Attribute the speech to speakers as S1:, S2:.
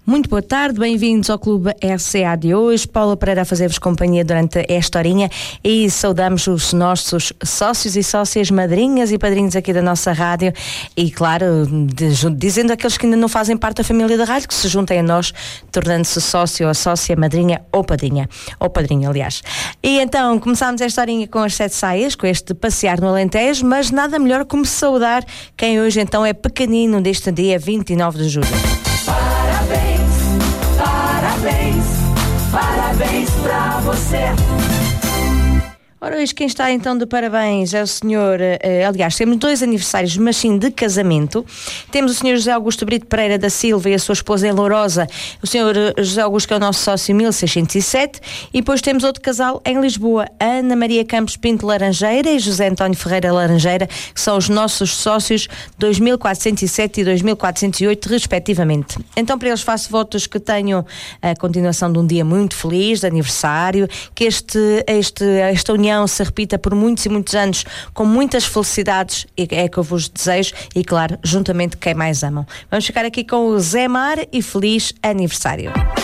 S1: Muito boa tarde, bem-vindos ao Clube RCA de hoje. Paula Pereira a fazer-vos companhia durante esta horinha e saudamos os nossos sócios e sócias, madrinhas e padrinhos aqui da nossa rádio e, claro, dizendo aqueles que ainda não fazem parte da família da rádio, que se juntem a nós, tornando-se sócio ou sócia, madrinha ou padrinha, aliás. E então, começámos esta horinha com as 7 saias, com este passear no Alentejo, mas nada melhor como saudar quem hoje então é pequenino deste dia 29 de julho.
S2: Parabéns pra você.
S1: Ora, hoje quem está então de parabéns é o senhor, aliás, temos 2 aniversários, mas sim de casamento. Temos o senhor José Augusto Brito Pereira da Silva e a sua esposa em Lourosa, o senhor José Augusto, que é o nosso sócio 1607, e depois temos outro casal em Lisboa, Ana Maria Campos Pinto Laranjeira e José António Ferreira Laranjeira, que são os nossos sócios 2407 e 2408, respectivamente. Então, para eles faço votos que tenham a continuação de um dia muito feliz, de aniversário, que esta união se repita por muitos e muitos anos com muitas felicidades, é que eu vos desejo, e claro, juntamente quem mais amam. Vamos ficar aqui com o Zé Mar e feliz aniversário.